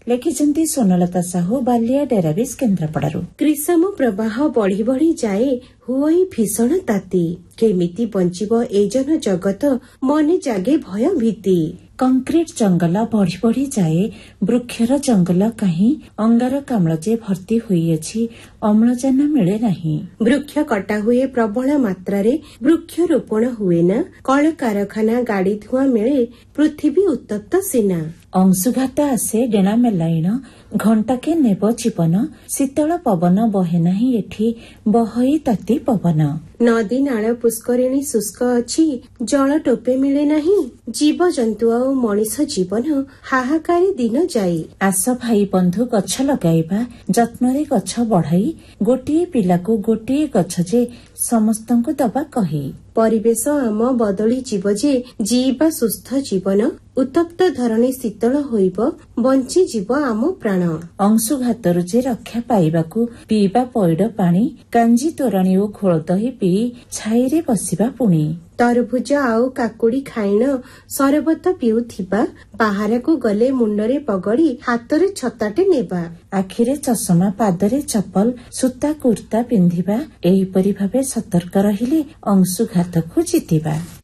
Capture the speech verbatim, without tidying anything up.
ଲେଖିଛନ୍ତି ସୋନଲତା ସାହୁ ବାଲିଆ ଡେରାବିସ୍ କେନ୍ଦ୍ରାପଡ଼ାରୁ। ଗ୍ରୀଷ୍ମ ପ୍ରବାହ ବଢି ବଢି ଯାଏ ହୁଏ ଭୀଷଣ ତାତି, କେମିତି ବଞ୍ଚିବ ଏ ଜନ ଜଗତ ମନେ ଜାଗେ ଭୟ ଭୀତି। କଂକ୍ରିଟ ଜଙ୍ଗଲ ବଢି ବଢି ଯାଏ ବୃକ୍ଷର ଜଙ୍ଗଲ କାହିଁ, ଅଙ୍ଗାରକାମ୍ଳ ଯେ ଭର୍ତ୍ତି ହୋଇଅଛି ଅମ୍ଳଜାନ ମିଳେ ନାହିଁ। ବୃକ୍ଷ କଟା ହୁଏ ପ୍ରବଳ ମାତ୍ରାରେ, ବୃକ୍ଷରୋପଣ ହୁଏ ନା, କଳକାରଖାନା ଗାଡି ଧୂଆଁ ମିଳେ ପୃଥିବୀ ଉତ୍ତପ୍ତ ସିନା। ଅଂଶୁଘାତ ଆସେ ଡେଣା ମେଲାଇଣ, ଘଣ୍ଟାକେ ନେବ ଜୀବନ, ଶୀତଳ ପବନ ବହେ ନାହିଁ ଏଠି, ବହଇ ତାତି ପବନ। ନଦୀ ନାଳ ପୁଷ୍କରିଣୀ ଶୁଷ୍କ ଅଛି, ଜଳ ଟୋପେ ମିଳେ ନାହିଁ, ଜୀବଜନ୍ତୁ ଆଉ ମଣିଷ ଜୀବନ ହାହାକାରୀ ଦିନ ଯାଇ। ଆସ ଭାଇ ବନ୍ଧୁ ଗଛ ଲଗାଇବା, ଯତ୍ନରେ ଗଛ ବଢାଇ, ଗୋଟିଏ ପିଲାକୁ ଗୋଟିଏ ଗଛ ଯେ ସମସ୍ତଙ୍କୁ ଦବା କହି। ପରିବେଶ ଆମ ବଦଳି ଯିବ ଯେ, ଜୀବା ସୁସ୍ଥ ଜୀବନ, ଉତ୍ତପ୍ତ ଧରଣୀ ଶୀତଳ ହୋଇବ, ବଞ୍ଚିଯିବ ଆମ ପ୍ରାଣ। ଅଂଶୁଘାତରୁ ଯେ ରକ୍ଷା ପାଇବାକୁ ପିଇବା ପଇଡ ପାଣି, କାଞ୍ଜି ତୋରାଣୀ ଓ ଘୋଳ ଦହି ପିଇ ଛାଇରେ ବସିବା ପୁଣି। ତରଭୁଜ ଆଉ କାକୁଡି ଖାଇଣ ସରବତ ପିଉଥିବା, ବାହାରକୁ ଗଲେ ମୁଣ୍ଡରେ ପଗଡି ହାତରେ ଛତାଟେ ନେବା। ଆଖିରେ ଚଷମା, ପାଦରେ ଚପଲ, ସୂତା କୁର୍ତ୍ତା ପିନ୍ଧିବା। ଏହିପରି ଭାବେ ସତର୍କ ରହିଲେ ଅଂଶୁଘାତକୁ ଜିତିବା।